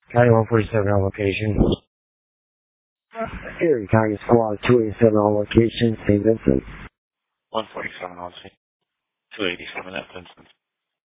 County 147 on location. Erie County Squad 287 on location, St. Vincent. 147 on scene. 287 at Vincent.